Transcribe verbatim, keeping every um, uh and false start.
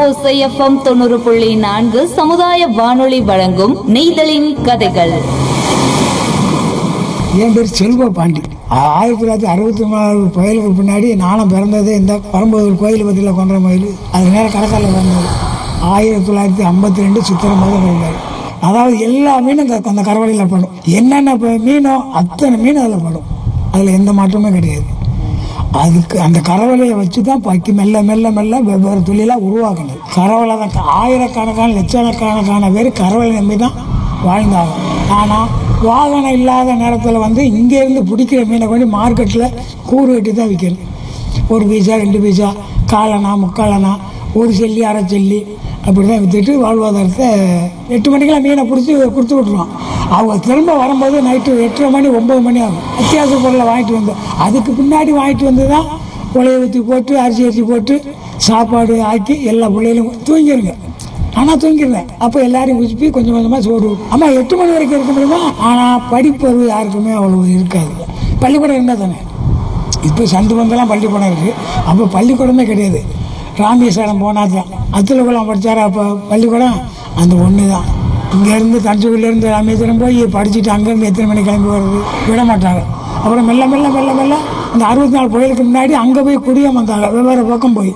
ஓசைஎஃப்எம் தொண்ணூறு புள்ளி நான்கு சமுதாய வானொலி வழங்கும் நெய்தலின் கதைகள். என் பேர் செல்வ பாண்டி. ஆயிரத்தி தொள்ளாயிரத்தி அறுபத்தி மூணாவது புயலுக்கு பின்னாடி நானும் பிறந்தது இந்த பரம்பூர் கோயில் பற்றியில் கொன்ற மயில். அது நேரம் கடற்கரையில் பிறந்தது. ஆயிரத்தி தொள்ளாயிரத்தி ஐம்பத்தி ரெண்டு சித்திரை மாதம் பிறந்தார். அதாவது எல்லா மீனும் இந்த அந்த கரவலையில் படும். என்னென்ன மீனோ அத்தனை மீன் அதில் படும். அதில் எந்த மாற்றமும் கிடையாது. அதுக்கு அந்த கரவலையை வச்சு தான் பக்கி மெல்ல மெல்ல மெல்ல வெவ்வேறு தொழிலாக உருவாக்குனது. கரவலை தான் ஆயிரக்கணக்கான லட்சக்கணக்கான பேர் கரவலை நம்பி தான் வாழ்ந்தாங்க. ஆனால் வாகனம் இல்லாத நேரத்தில் வந்து இங்கேருந்து பிடிக்கிற மீனை கொண்டு மார்க்கெட்டில் கூறு கட்டி தான் விற்கணும். ஒரு பீஸா ரெண்டு பீஸா காலனா முக்காலனா ஒரு செல்லி அரை செல்லி அப்படி தான் விற்றுட்டு வாழ்வாதாரத்தை எட்டு மணிக்கெல்லாம் மீனை பிடிச்சி கொடுத்து விட்ருவோம். அவங்க திரும்ப வரும்போது நைட்டு எட்டரை மணி ஒம்பது மணி ஆகும். அத்தியாவசிய பொருளை வாங்கிட்டு வந்தோம். அதுக்கு பின்னாடி வாங்கிட்டு வந்து தான் உலையை ஊற்றி போட்டு அரிசி அரிசி போட்டு சாப்பாடு ஆக்கி எல்லா பிள்ளைகளும் தூங்கிடுங்க. ஆனால் தூங்கிடுறேன். அப்போ எல்லாரையும் குதிப்பி கொஞ்சம் கொஞ்சமாக சோறு. ஆமாம் எட்டு மணி வரைக்கும் இருக்க முடியுமா? ஆனால் படிப்பறிவு யாருக்குமே அவ்வளோ இருக்காது. பள்ளிக்கூடம் இருந்தால் தானே. இப்போ சந்து பந்தெல்லாம் பள்ளிக்கூடம் இருக்குது. அப்போ பள்ளிக்கூடமே கிடையாது. ராமேஸ்வரம் போனால் தான் அத்துலகுளம் படித்தாரா அப்போ பள்ளிக்கூடம் அந்த ஒன்று தான். இங்கேருந்து தஞ்சாவூர்லேருந்து ராமேஸ்வரம் போய் படிச்சுட்டு அங்கேருந்து எத்தனை மணி கிளம்பி வர்றது விட மாட்டாங்க. அப்புறம் மெல்ல மெல்ல மெல்ல மெல்ல இந்த அறுபத்தி நாலு புயலுக்கு முன்னாடி அங்கே போய் குடியே வந்தாங்க. வெவ்வேறு பக்கம் போய்